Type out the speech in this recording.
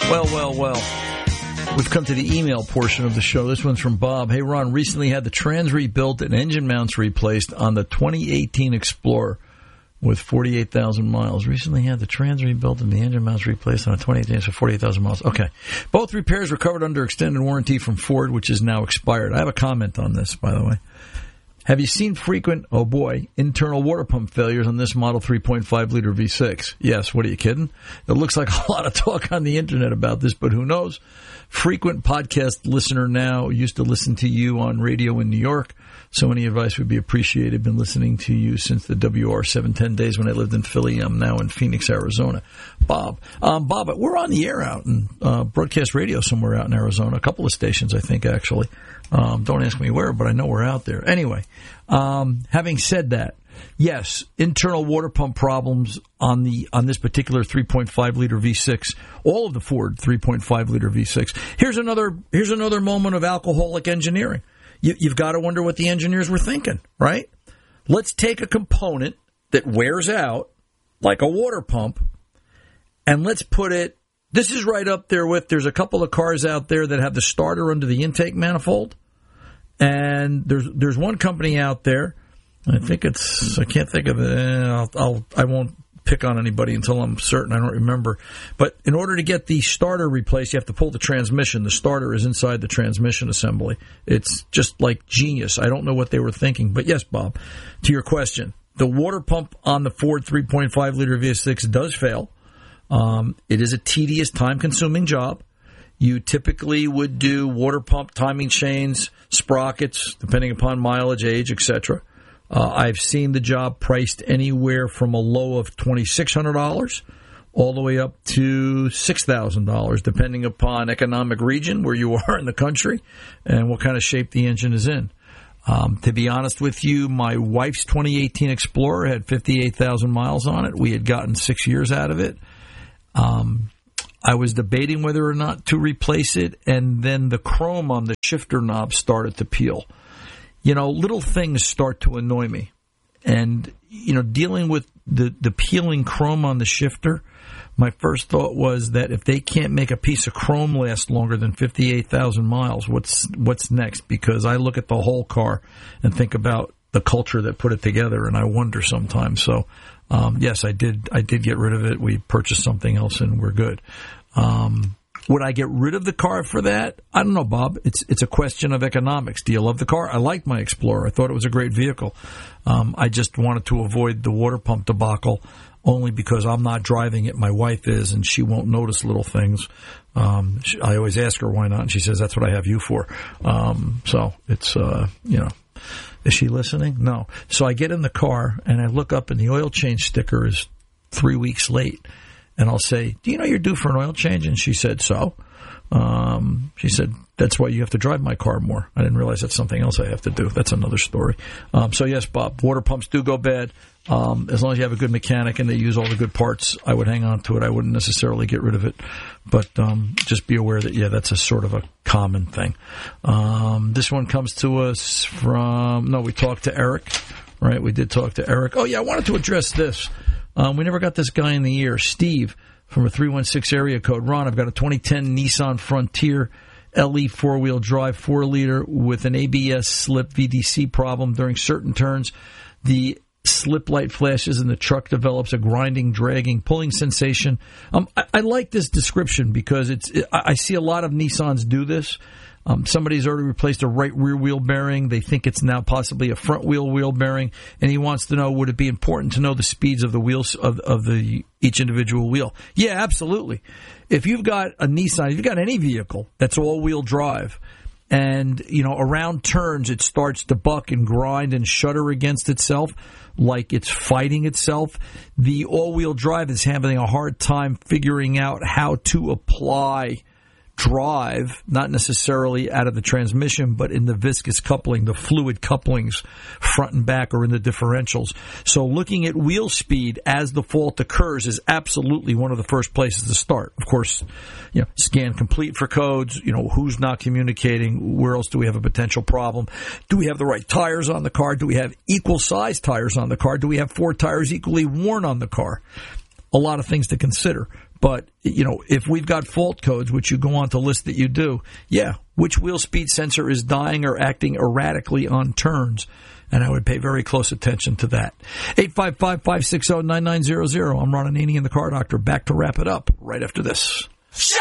Well. We've come to the email portion of the show. This one's from Bob. Hey, Ron, recently had the trans rebuilt and engine mounts replaced on the 2018 Explorer with 48,000 miles. Recently had the trans rebuilt and the engine mounts replaced on a 2018 for 48,000 miles. Okay. Both repairs were covered under extended warranty from Ford, which is now expired. I have a comment on this, by the way. Have you seen frequent, internal water pump failures on this model 3.5-liter V6? Yes, what are you kidding? It looks like a lot of talk on the internet about this, but who knows? Frequent podcast listener now, used to listen to you on radio in New York, so any advice would be appreciated. Been listening to you since the WR 710 days when I lived in Philly. I'm now in Phoenix, Arizona. Bob, we're on the air out in broadcast radio somewhere out in Arizona, a couple of stations, I think, actually. Don't ask me where, but I know we're out there. Anyway, having said that, yes, internal water pump problems on this particular 3.5-liter V6, all of the Ford 3.5-liter V6. Here's another moment of alcoholic engineering. You've got to wonder what the engineers were thinking, right? Let's take a component that wears out, like a water pump, and let's put it, this is right up there with, there's a couple of cars out there that have the starter under the intake manifold, and there's one company out there, I can't think of it, I won't pick on anybody until I'm certain, I don't remember, but in order to get the starter replaced, you have to pull the transmission. The starter is inside the transmission assembly. It's just like genius. I don't know what they were thinking, but yes, Bob, to your question, the water pump on the Ford 3.5-liter V6 does fail. It is a tedious, time-consuming job. You typically would do water pump timing chains, sprockets, depending upon mileage, age, etc. I've seen the job priced anywhere from a low of $2,600 all the way up to $6,000, depending upon economic region where you are in the country and what kind of shape the engine is in. To be honest with you, my wife's 2018 Explorer had 58,000 miles on it. We had gotten 6 years out of it. I was debating whether or not to replace it, and then the chrome on the shifter knob started to peel. You know, little things start to annoy me. And, you know, dealing with the peeling chrome on the shifter, my first thought was that if they can't make a piece of chrome last longer than 58,000 miles, what's next? Because I look at the whole car and think about the culture that put it together, and I wonder sometimes. So, yes, I did get rid of it. We purchased something else, and we're good. Would I get rid of the car for that? I don't know, Bob. It's a question of economics. Do you love the car? I liked my Explorer. I thought it was a great vehicle. I just wanted to avoid the water pump debacle only because I'm not driving it. My wife is, and she won't notice little things. I always ask her why not, and she says, that's what I have you for. So it's, is she listening? No. So I get in the car, and I look up, and the oil change sticker is 3 weeks late. And I'll say, do you know you're due for an oil change? And she said, so? She said, that's why you have to drive my car more. I didn't realize that's something else I have to do. That's another story. So, yes, Bob, water pumps do go bad. As long as you have a good mechanic and they use all the good parts, I would hang on to it. I wouldn't necessarily get rid of it. But just be aware that, that's a sort of a common thing. This one comes to us we talked to Eric, right? We did talk to Eric. Oh, yeah, I wanted to address this. We never got this guy in the ear. Steve from a 316 area code. Ron, I've got a 2010 Nissan Frontier LE four-wheel drive 4-liter with an ABS slip VDC problem. During certain turns, the slip light flashes and the truck develops a grinding, dragging, pulling sensation. I like this description because I see a lot of Nissans do this. Somebody's already replaced a right rear wheel bearing. They think it's now possibly a front wheel bearing, and he wants to know, would it be important to know the speeds of the wheels of each individual wheel? Yeah, absolutely. If you've got a Nissan, if you've got any vehicle that's all-wheel drive, and around turns it starts to buck and grind and shudder against itself like it's fighting itself, the all-wheel drive is having a hard time figuring out how to apply drive, not necessarily out of the transmission, but in the viscous coupling, the fluid couplings, front and back, or in the differentials. So looking at wheel speed as the fault occurs is absolutely one of the first places to start. Of course, scan complete for codes, who's not communicating, where else do we have a potential problem? Do we have the right tires on the car? Do we have equal size tires on the car? Do we have 4 tires equally worn on the car? A lot of things to consider. But, if we've got fault codes, which you go on to list that you do, which wheel speed sensor is dying or acting erratically on turns? And I would pay very close attention to that. 855-560-9900. I'm Ron Ananian, the Car Doctor. Back to wrap it up right after this.